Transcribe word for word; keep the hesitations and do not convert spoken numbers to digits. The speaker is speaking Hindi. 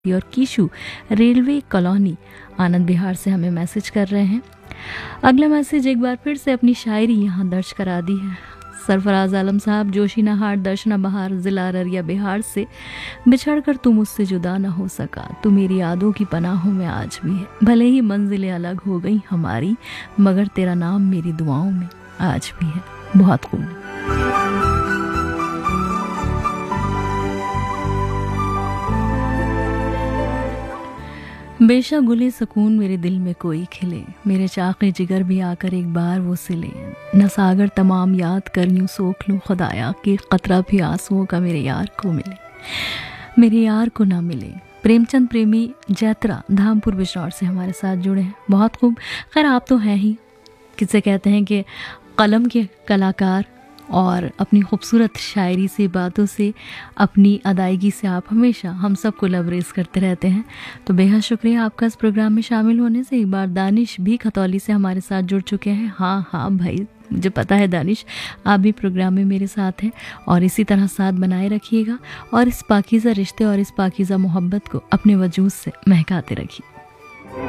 और कीशु रेलवे कॉलोनी आनंद विहार से हमें मैसेज कर रहे हैं। अगला मैसेज एक बार फिर से अपनी शायरी यहाँ दर्ज करा दी है। सरफराज आलम साहब, जोशीना हाट, दर्शना बहार, जिला अररिया बिहार से। बिछड़कर तू मुझसे जुदा न हो सका, तू मेरी यादों की पनाहों में आज भी है। भले ही मंजिलें अलग हो गई हमारी, मगर तेरा नाम मेरी दुआओं में आज भी है। बहुत खूब। बेशक गुले सुकून मेरे दिल में कोई खिले, मेरे चाक़े जिगर भी आकर एक बार वो सिले। न सागर तमाम याद कर यूं सोख लूं खुदाया, कि कतरा भी आंसुओं का मेरे यार को मिले, मेरे यार को ना मिले। प्रेमचंद प्रेमी जैत्रा धामपुर बिजनौर से हमारे साथ जुड़े हैं। बहुत खूब। खैर, आप तो हैं ही, किसे कहते हैं कि कलम के कलाकार, और अपनी खूबसूरत शायरी से, बातों से, अपनी अदायगी से आप हमेशा हम सबको लबरेज करते रहते हैं। तो बेहद शुक्रिया आपका इस प्रोग्राम में शामिल होने से। एक बार दानिश भी खतौली से हमारे साथ जुड़ चुके हैं। हाँ हाँ भाई, मुझे पता है दानिश, आप भी प्रोग्राम में मेरे साथ हैं, और इसी तरह साथ बनाए रखिएगा और इस पाकीज़ा रिश्ते और इस पाकीज़ा मोहब्बत को अपने वजूद से महकाते रखिए।